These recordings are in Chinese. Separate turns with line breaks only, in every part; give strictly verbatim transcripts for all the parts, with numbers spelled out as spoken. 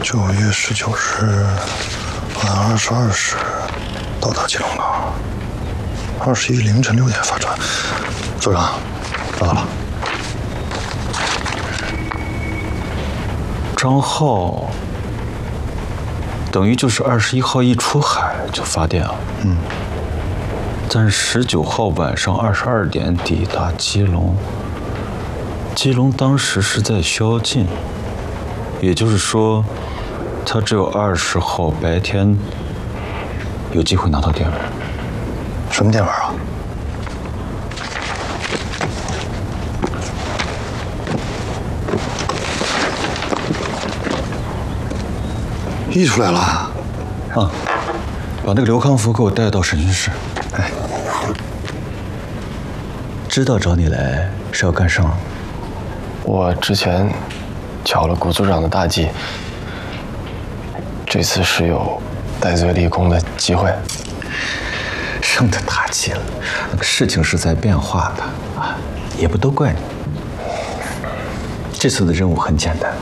九月十九日晚二十二时到达基隆港，二十一凌晨六点发船。组长，找到了。
张浩等于就是二十一号一出海就发电了。
嗯。
但是十九号晚上二十二点抵达基隆，基隆当时是在宵禁，也就是说，他只有二十号白天有机会拿到电文。
什么电文啊？译出来了。
啊，把那个刘康福给我带到审讯室。
哎，
知道找你来是要干什么？
我之前缴了谷组长的大计，这次是有戴罪立功的机会。
升的大气了，那个事情是在变化的啊，也不都怪你。这次的任务很简单，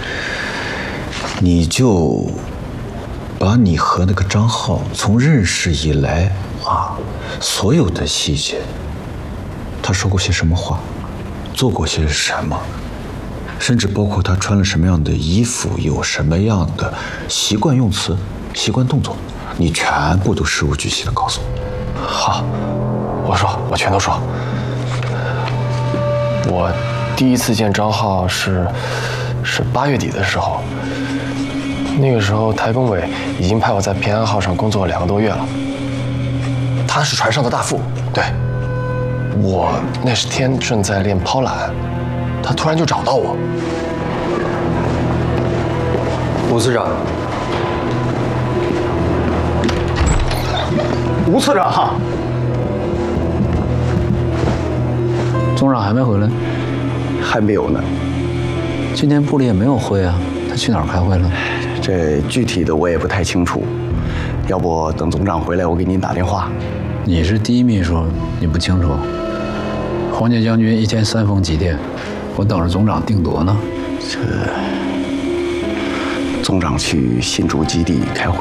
你就把你和那个张浩从认识以来啊，所有的细节，他说过些什么话，做过些什么，甚至包括他穿了什么样的衣服，有什么样的习惯用词、习惯动作，你全部都事无巨细的告诉我。
好，我说，我全都说。我第一次见张浩是是八月底的时候，那个时候台工委已经派我在平安号上工作两个多月了。他是船上的大副，对。我那天正在练抛缆，他突然就找到我。
吴次长，吴次长，
总长还没回来？
还没有呢。
今天部里也没有会啊，他去哪儿开会了？
这具体的我也不太清楚，要不等总长回来，我给您打电话。
你是第一秘书，你不清楚？黄家将军一天三封急电，我等着总长定夺呢。
这总长去新竹基地开会。